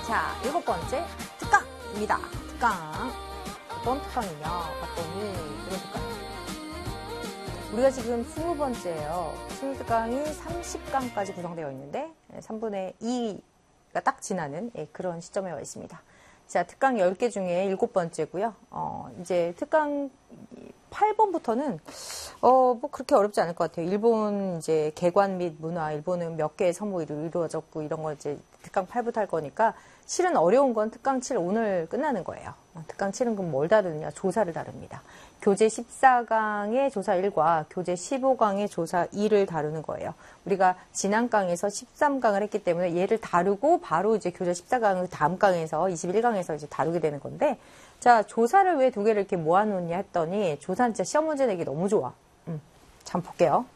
자, 7번째 특강입니다. 특강. 어떤 특강이냐 봤더니 이런 특강. 우리가 지금 20번째예요. 20특강이 30강까지 구성되어 있는데 3분의 2가 딱 지나는 그런 시점에 와 있습니다. 자, 특강 10개 중에 7번째고요. 이제 특강 8번부터는 뭐 그렇게 어렵지 않을 것 같아요. 일본 이제 개관 및 문화, 일본은 몇 개의 서무로 이루어졌고 이런 거 이제 특강 8부터 할 거니까 실은 어려운 건 특강 7 오늘 끝나는 거예요. 특강 7은 그럼 뭘 다루느냐? 조사를 다룹니다. 교재 14강의 조사 1과 교재 15강의 조사 2를 다루는 거예요. 우리가 지난 강에서 13강을 했기 때문에 얘를 다루고 바로 이제 교재 14강을 다음 강에서 21강에서 이제 다루게 되는 건데, 자, 조사를 왜 2개를 이렇게 모아놓냐 했더니 조사는 진짜 시험 문제 내기 너무 좋아. 자, 볼게요.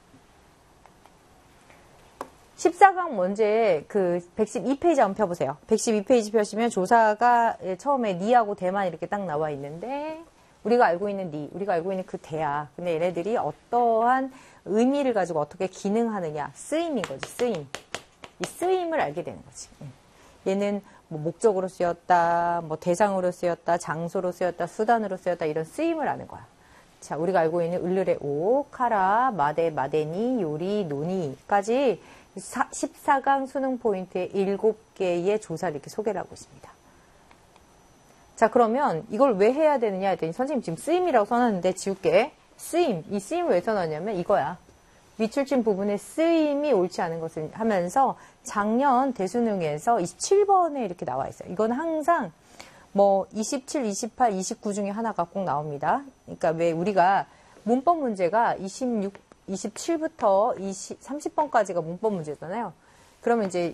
14강 문제 그 112페이지 한번 펴보세요. 112페이지 펴시면 조사가 처음에 니하고 대만 이렇게 딱 나와 있는데, 우리가 알고 있는 니, 우리가 알고 있는 그 대야. 근데 얘네들이 어떠한 의미를 가지고 어떻게 기능하느냐. 쓰임인 거지, 쓰임. 이 쓰임을 알게 되는 거지. 얘는 뭐 목적으로 쓰였다, 뭐 대상으로 쓰였다, 장소로 쓰였다, 수단으로 쓰였다, 이런 쓰임을 아는 거야. 자, 우리가 알고 있는 을르레 오, 카라, 마데, 마데니, 요리, 노니까지 14강 수능 포인트의 7개의 조사를 이렇게 소개를 하고 있습니다. 자, 그러면 이걸 왜 해야 되느냐 했더니 선생님 지금 쓰임이라고 써놨는데 지울게. 쓰임. 이 쓰임을 왜 써놨냐면 이거야. 위출침 부분에 쓰임이 옳지 않은 것을 하면서 작년 대수능에서 27번에 이렇게 나와 있어요. 이건 항상 뭐 27, 28, 29 중에 하나가 꼭 나옵니다. 그러니까 왜 우리가 문법 문제가 27부터 30번까지가 문법 문제잖아요. 그러면 이제